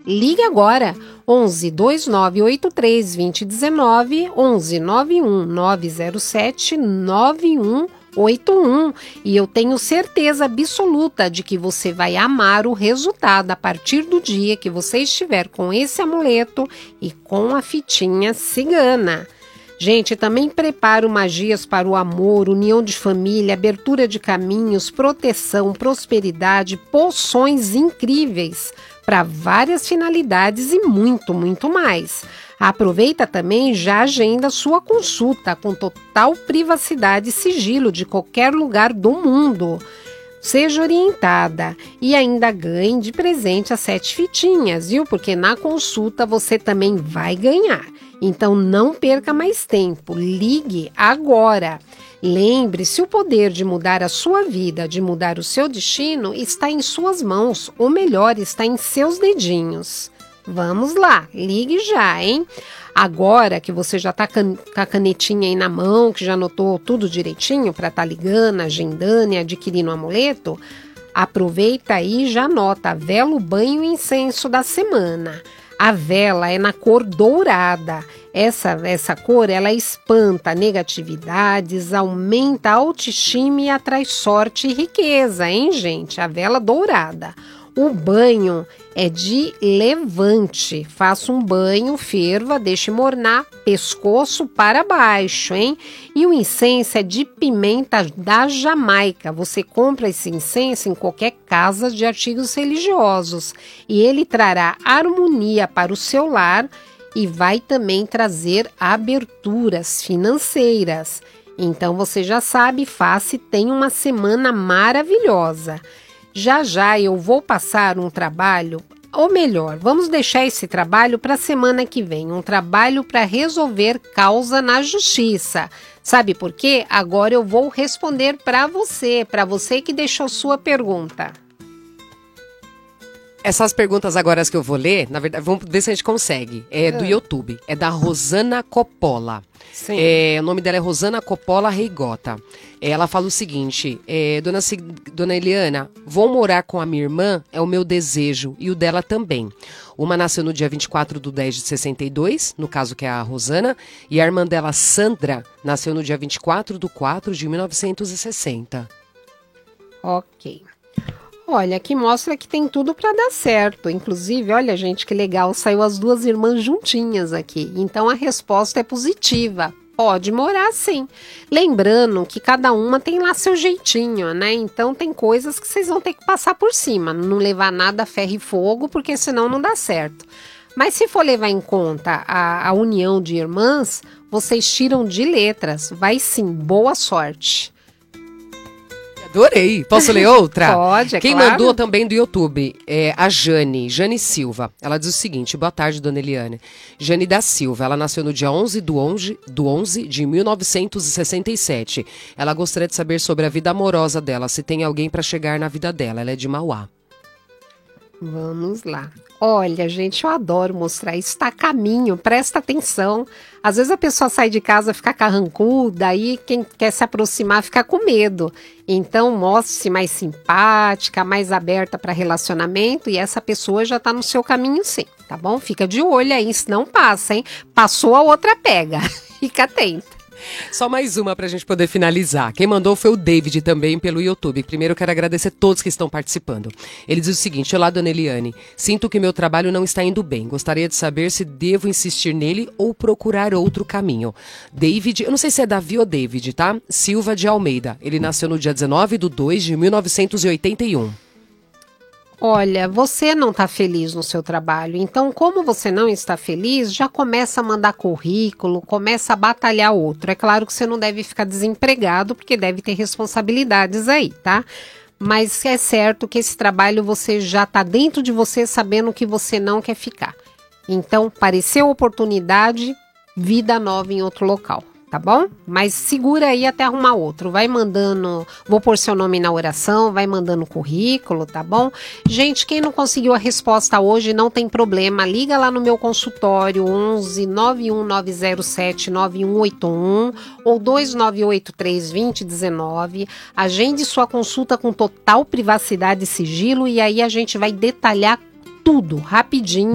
Ligue agora, 11 2983 2019, 11 91 907 9181, e eu tenho certeza absoluta de que você vai amar o resultado a partir do dia que você estiver com esse amuleto e com a fitinha cigana. Gente, também preparo magias para o amor, união de família, abertura de caminhos, proteção, prosperidade, poções incríveis para várias finalidades e muito, muito mais. Aproveita também e já agenda sua consulta com total privacidade e sigilo de qualquer lugar do mundo. Seja orientada e ainda ganhe de presente as 7 fitinhas, viu? Porque na consulta você também vai ganhar. Então não perca mais tempo, ligue agora. Lembre-se, o poder de mudar a sua vida, de mudar o seu destino, está em suas mãos, ou melhor, está em seus dedinhos. Vamos lá, ligue já, hein? Agora que você já está com a canetinha aí na mão, que já anotou tudo direitinho para estar ligando, agendando e adquirindo o amuleto, aproveita aí e já anota a vela, o banho e incenso da semana. A vela é na cor dourada. Essa cor, ela espanta negatividades, aumenta a autoestima e atrai sorte e riqueza, hein, gente? A vela dourada. O banho é de levante. Faça um banho, ferva, deixe mornar, pescoço para baixo, hein? E o incenso é de pimenta da Jamaica. Você compra esse incenso em qualquer casa de artigos religiosos. E ele trará harmonia para o seu lar e vai também trazer aberturas financeiras. Então você já sabe, faça e tenha uma semana maravilhosa. Já já eu vou passar um trabalho, ou melhor, vamos deixar esse trabalho para a semana que vem, um trabalho para resolver causa na justiça. Sabe por quê? Agora eu vou responder para você que deixou sua pergunta. Essas perguntas agora que eu vou ler, na verdade, vamos ver se a gente consegue. É do YouTube, é da Rosana Coppola. Sim. O nome dela é Rosana Coppola Reigota. Ela fala o seguinte, Dona Eliana, vou morar com a minha irmã, é o meu desejo, e o dela também. Uma nasceu no dia 24/10/62, no caso que é a Rosana, e a irmã dela, Sandra, nasceu no dia 24/4/1960. Ok. Olha, aqui mostra que tem tudo para dar certo. Inclusive, olha, gente, que legal, saiu as duas irmãs juntinhas aqui. Então, a resposta é positiva. Pode morar sim. Lembrando que cada uma tem lá seu jeitinho, né? Então, tem coisas que vocês vão ter que passar por cima. Não levar nada a ferro e fogo, porque senão não dá certo. Mas se for levar em conta a união de irmãs, vocês tiram de letras. Vai sim, boa sorte. Adorei. Posso ler outra? Pode, é Quem claro. mandou também do YouTube é a Jane Silva. Ela diz o seguinte, boa tarde, Dona Eliane. Jane da Silva, ela nasceu no dia 11/11 de 1967. Ela gostaria de saber sobre a vida amorosa dela, se tem alguém para chegar na vida dela. Ela é de Mauá. Vamos lá. Olha, gente, eu adoro mostrar isso. Está a caminho, presta atenção. Às vezes a pessoa sai de casa, fica carrancuda, aí quem quer se aproximar fica com medo. Então, mostre-se mais simpática, mais aberta para relacionamento e essa pessoa já está no seu caminho sim, tá bom? Fica de olho aí, senão passa, hein? Passou, a outra pega. Fica atenta. Só mais uma pra gente poder finalizar. Quem mandou foi o David também pelo YouTube. Primeiro eu quero agradecer a todos que estão participando. Ele diz o seguinte, olá, Dona Eliane, sinto que meu trabalho não está indo bem. Gostaria de saber se devo insistir nele ou procurar outro caminho. David, eu não sei se é Davi ou David, tá? Silva de Almeida. Ele nasceu no dia 19/2/1981. Olha, você não está feliz no seu trabalho, então como você não está feliz, já começa a mandar currículo, começa a batalhar outro. É claro que você não deve ficar desempregado, porque deve ter responsabilidades aí, tá? Mas é certo que esse trabalho você já está dentro de você sabendo que você não quer ficar. Então, apareceu oportunidade, vida nova em outro local. Tá bom? Mas segura aí até arrumar outro. Vai mandando, vou pôr seu nome na oração, vai mandando currículo, tá bom? Gente, quem não conseguiu a resposta hoje, não tem problema. Liga lá no meu consultório, 11 91907 9181 ou 2983 2019. Agende sua consulta com total privacidade e sigilo e aí a gente vai detalhar tudo rapidinho.